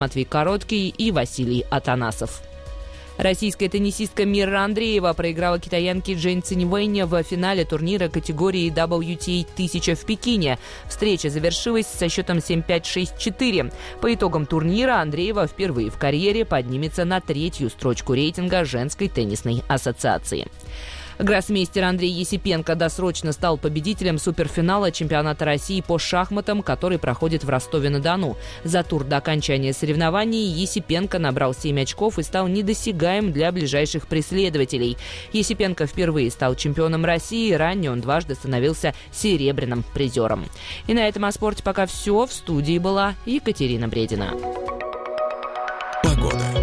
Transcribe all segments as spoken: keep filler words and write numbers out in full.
Матвей Короткий и Василий Атанасов. Российская теннисистка Мира Андреева проиграла китаянке Джейн Циньвэнь в финале турнира категории дабл ю ти эй тысяча в Пекине. Встреча завершилась со счетом семь пять шесть четыре. По итогам турнира Андреева впервые в карьере поднимется на третью строчку рейтинга женской теннисной ассоциации. Гроссмейстер Андрей Есипенко досрочно стал победителем суперфинала чемпионата России по шахматам, который проходит в Ростове-на-Дону. За тур до окончания соревнований Есипенко набрал семь очков и стал недосягаем для ближайших преследователей. Есипенко впервые стал чемпионом России, ранее он дважды становился серебряным призером. И на этом о спорте пока все. В студии была Екатерина Бредина. Погода.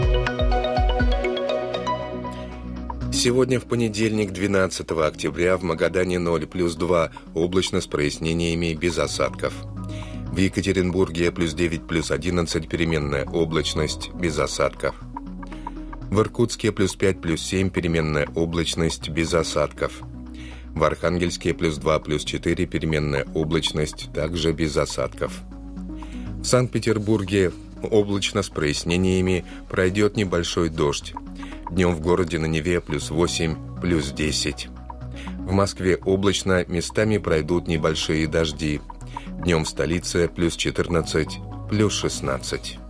Сегодня в понедельник, двенадцатого октября, в Магадане ноль плюс два, облачно с прояснениями, без осадков. В Екатеринбурге плюс девять плюс одиннадцать, переменная облачность, без осадков. В Иркутске плюс пять плюс семь, переменная облачность, без осадков. В Архангельске плюс два плюс четыре, переменная облачность, также без осадков. В Санкт-Петербурге облачно с прояснениями, пройдет небольшой дождь. Днем в городе на Неве плюс восемь, плюс десять. В Москве облачно, местами пройдут небольшие дожди. Днем в столице плюс четырнадцать, плюс шестнадцать.